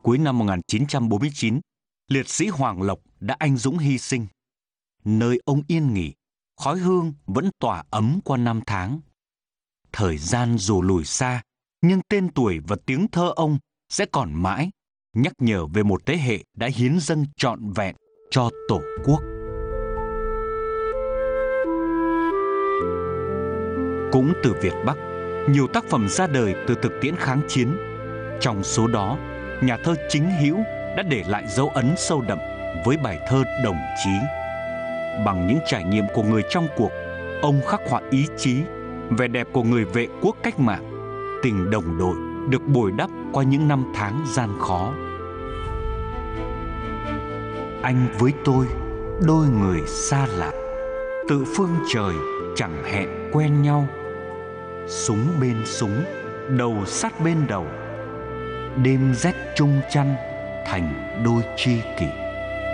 Cuối năm 1949, liệt sĩ Hoàng Lộc đã anh dũng hy sinh. Nơi ông yên nghỉ, khói hương vẫn tỏa ấm qua năm tháng. Thời gian dù lùi xa, nhưng tên tuổi và tiếng thơ ông sẽ còn mãi, nhắc nhở về một thế hệ đã hiến dâng trọn vẹn cho Tổ quốc. Cũng từ Việt Bắc, nhiều tác phẩm ra đời từ thực tiễn kháng chiến. Trong số đó, nhà thơ Chính Hữu đã để lại dấu ấn sâu đậm với bài thơ Đồng Chí. Bằng những trải nghiệm của người trong cuộc, ông khắc họa ý chí, vẻ đẹp của người vệ quốc cách mạng, tình đồng đội được bồi đắp qua những năm tháng gian khó. Anh với tôi, đôi người xa lạ, tự phương trời chẳng hẹn quen nhau. Súng bên súng, đầu sát bên đầu, đêm rét chung chăn thành đôi tri kỷ.